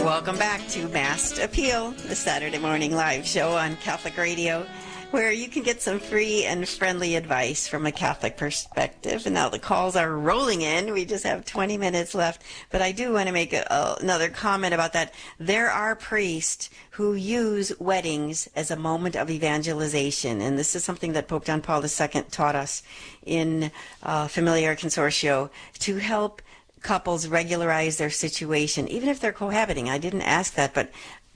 Welcome back to Mass Appeal, the Saturday morning live show on Catholic Radio, where you can get some free and friendly advice from a Catholic perspective. And now the calls are rolling in. We just have 20 minutes left. But I do want to make another comment about that. There are priests who use weddings as a moment of evangelization. And this is something that Pope John Paul II taught us in Familiar Consortio to help couples regularize their situation, even if they're cohabiting. I didn't ask that, but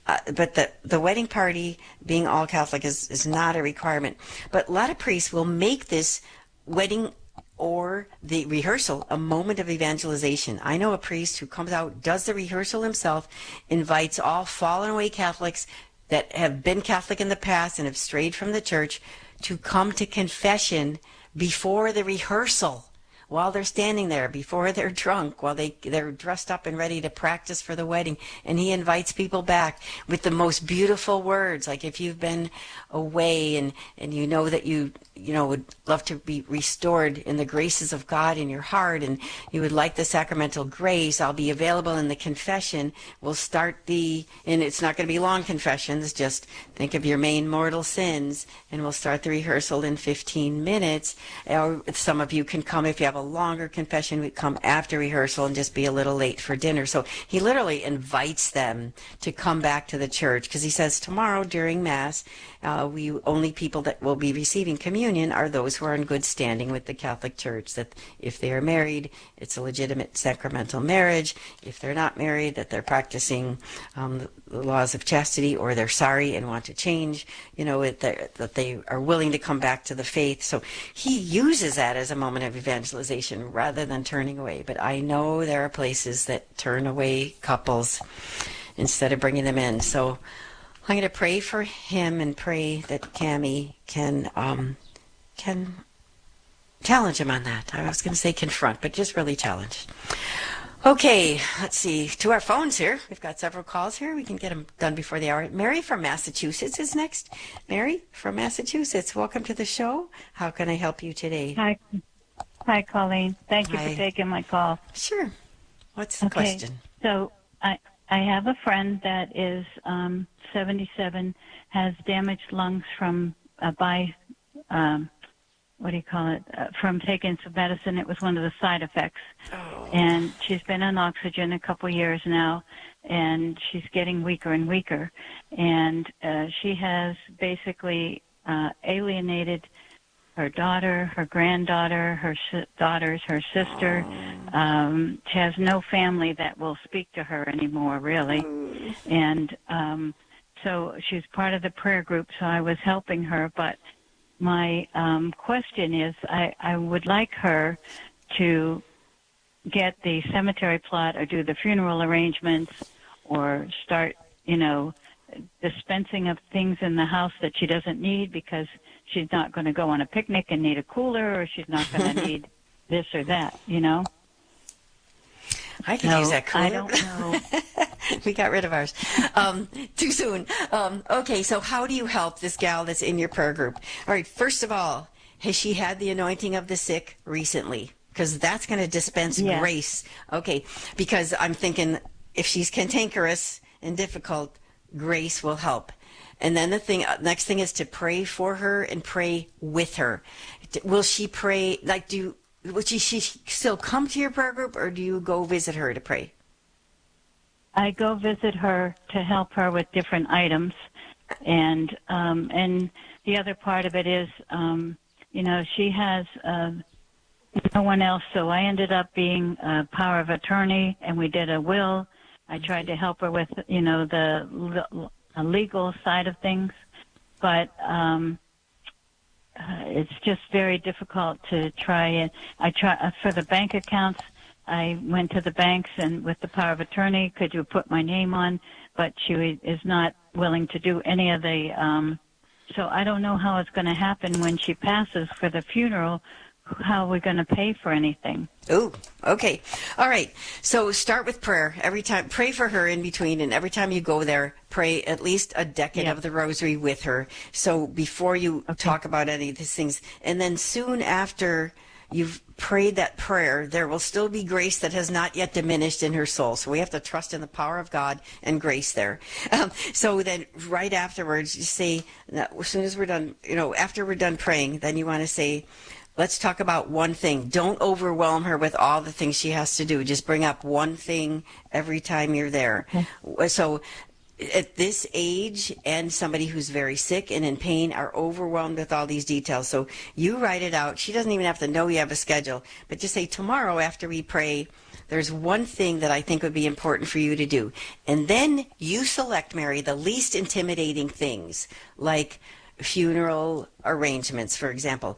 the wedding party being all Catholic is not a requirement. But a lot of priests will make this wedding or the rehearsal a moment of evangelization. I know a priest who comes out, does the rehearsal himself, invites all fallen away Catholics that have been Catholic in the past and have strayed from the church to come to confession before the rehearsal, while they're standing there, before they're drunk, while they're dressed up and ready to practice for the wedding. And he invites people back with the most beautiful words. Like if you've been away and you know that you would love to be restored in the graces of God in your heart, and you would like the sacramental grace, I'll be available in the confession. We'll start and it's not going to be long confessions, just think of your main mortal sins, and we'll start the rehearsal in 15 minutes. Or some of you can come if you have a longer confession, we come after rehearsal and just be a little late for dinner. So he literally invites them to come back to the church, because he says tomorrow during Mass, only people that will be receiving communion are those who are in good standing with the Catholic Church, that if they are married, it's a legitimate sacramental marriage. If they're not married, that they're practicing the laws of chastity, or they're sorry and want to change, that they are willing to come back to the faith. So he uses that as a moment of evangelization rather than turning away. But I know there are places that turn away couples instead of bringing them in. So I'm going to pray for him and pray that Cammie can challenge him on that. I was going to say confront, but just really challenge. Okay, let's see. To our phones here. We've got several calls here. We can get them done before the hour. Mary from Massachusetts is next. Mary from Massachusetts, welcome to the show. How can I help you today? Hi, Colleen. Thank you for taking my call. Sure. What's the question? So I have a friend that is 77, has damaged lungs from from taking some medicine. It was one of the side effects. Oh. And she's been on oxygen a couple years now, and she's getting weaker and weaker. And she has basically alienated her daughter, her granddaughter, her daughters, her sister. She has no family that will speak to her anymore, really. And so she's part of the prayer group, so I was helping her. But my question is, I would like her to get the cemetery plot or do the funeral arrangements or start, dispensing of things in the house that she doesn't need, because she's not going to go on a picnic and need a cooler, or she's not going to need this or that, I could use that cooler. I don't know. We got rid of ours too soon. Okay, so how do you help this gal that's in your prayer group? All right, first of all, has she had the anointing of the sick recently? Because that's going to dispense grace. Okay, because I'm thinking if she's cantankerous and difficult, grace will help. And then next thing is to pray for her and pray with her. Will she pray, will she still come to your prayer group, or do you go visit her to pray? I go visit her to help her with different items. And the other part of it is, she has no one else, so I ended up being a power of attorney, and we did a will. I tried to help her with, the legal side of things, but it's just very difficult to try it. I try for the bank accounts. I went to the banks and with the power of attorney, could you put my name on? But she is not willing to do any of the. So I don't know how it's going to happen when she passes for the funeral. How are we going to pay for anything? Oh, okay. All right. So start with prayer. Every time, pray for her in between, and every time you go there, pray at least a decade of the rosary with her. So before you talk about any of these things, and then soon after you've prayed that prayer, there will still be grace that has not yet diminished in her soul. So we have to trust in the power of God and grace there. So then right afterwards, you say, as soon as we're done, after we're done praying, then you want to say, let's talk about one thing. Don't overwhelm her with all the things she has to do. Just bring up one thing every time you're there. Okay. So at this age, and somebody who's very sick and in pain are overwhelmed with all these details. So you write it out. She doesn't even have to know you have a schedule, but just say, tomorrow after we pray, there's one thing that I think would be important for you to do. And then you select, Mary, the least intimidating things, like funeral arrangements, for example.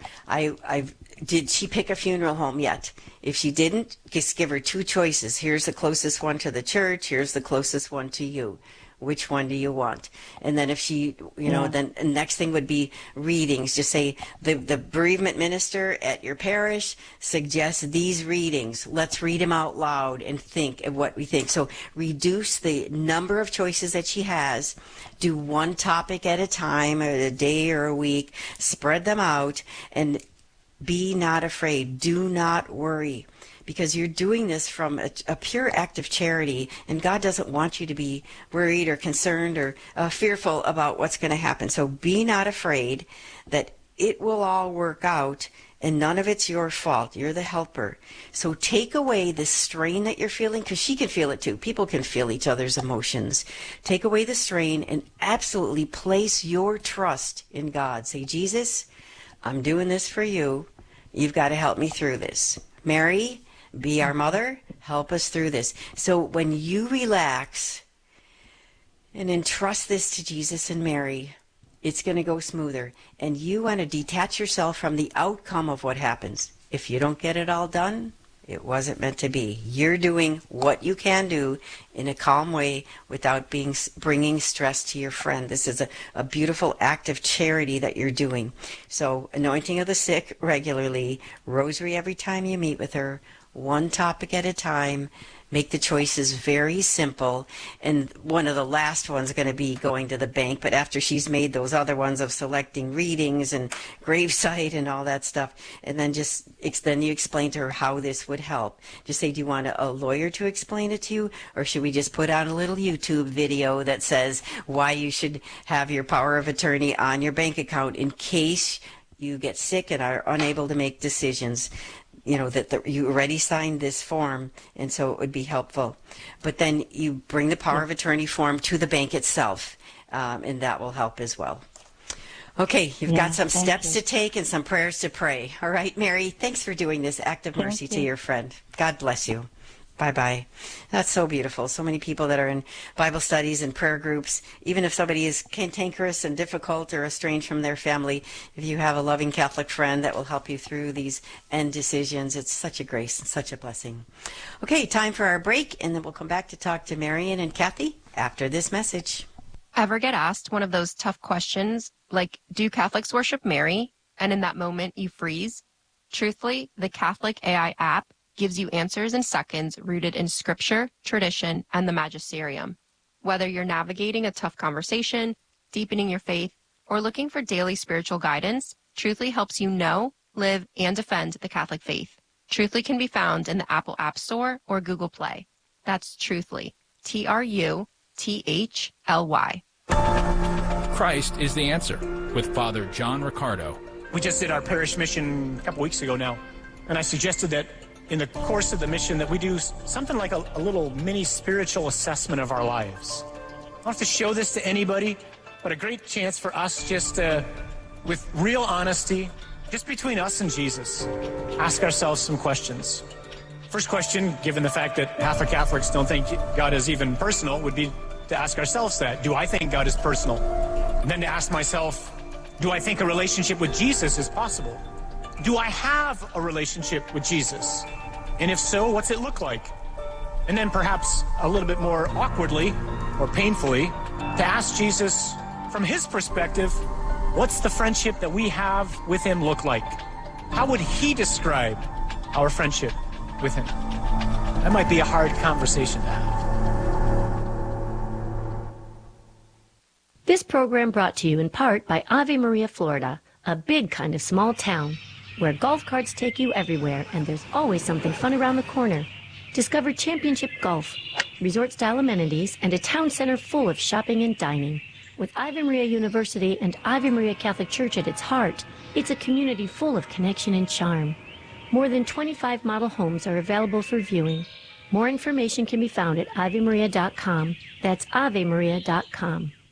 Did she pick a funeral home yet? If she didn't, just give her two choices. Here's the closest one to the church. Here's the closest one to you. Which one do you want? And then if she, then the next thing would be readings. Just say the bereavement minister at your parish suggests these readings. Let's read them out loud and think of what we think. So reduce the number of choices that she has. Do one topic at a time, or a day or a week. Spread them out and be not afraid. Do not worry. Because you're doing this from a pure act of charity, and God doesn't want you to be worried or concerned or fearful about what's going to happen. So be not afraid that it will all work out, and none of it's your fault. You're the helper. So take away the strain that you're feeling, because she can feel it too. People can feel each other's emotions. Take away the strain and absolutely place your trust in God. Say, Jesus, I'm doing this for you. You've got to help me through this. Mary, be our mother, help us through this. So when you relax and entrust this to Jesus and Mary, it's going to go smoother. And you want to detach yourself from the outcome of what happens. If you don't get it all done, it wasn't meant to be. You're doing what you can do in a calm way without bringing stress to your friend. This is a beautiful act of charity that you're doing. So anointing of the sick regularly, rosary every time you meet with her, one topic at a time. Make the choices very simple. And one of the last ones is going to be going to the bank. But after she's made those other ones of selecting readings and gravesite and all that stuff, and then then you explain to her how this would help. Just say, do you want a lawyer to explain it to you? Or should we just put out a little YouTube video that says why you should have your power of attorney on your bank account in case you get sick and are unable to make decisions? That you already signed this form, and so it would be helpful. But then you bring the power of attorney form to the bank itself, and that will help as well. Okay, you've got some steps to take and some prayers to pray. All right, Mary, thanks for doing this act of mercy to your friend. God bless you. Bye-bye. That's so beautiful. So many people that are in Bible studies and prayer groups, even if somebody is cantankerous and difficult or estranged from their family, if you have a loving Catholic friend that will help you through these end decisions, it's such a grace and such a blessing. Okay, time for our break, and then we'll come back to talk to Marion and Kathy after this message. Ever get asked one of those tough questions, like, do Catholics worship Mary? And in that moment, you freeze? Truthfully, the Catholic AI app gives you answers in seconds rooted in scripture, tradition, and the magisterium. Whether you're navigating a tough conversation, deepening your faith, or looking for daily spiritual guidance, Truthly helps you know, live, and defend the Catholic faith. Truthly can be found in the Apple App Store or Google Play. That's Truthly, Truthlly. Christ is the answer, with Father John Riccardo. We just did our parish mission a couple weeks ago now, and I suggested that in the course of the mission that we do something like a little mini spiritual assessment of our lives. I don't have to show this to anybody, but a great chance for us just with real honesty, just between us and Jesus, ask ourselves some questions. First question, given the fact that half of Catholics don't think God is even personal, would be to ask ourselves that. Do I think God is personal? And then to ask myself, do I think a relationship with Jesus is possible? Do I have a relationship with Jesus? And if so, what's it look like? And then perhaps a little bit more awkwardly or painfully, to ask Jesus from his perspective, what's the friendship that we have with him look like? How would he describe our friendship with him? That might be a hard conversation to have. This program brought to you in part by Ave Maria, Florida, a big kind of small town. where golf carts take you everywhere and there's always something fun around the corner. Discover Championship Golf, resort-style amenities, and a town center full of shopping and dining. With Ave Maria University and Ave Maria Catholic Church at its heart, it's a community full of connection and charm. More than 25 model homes are available for viewing. More information can be found at avemaria.com. That's avemaria.com.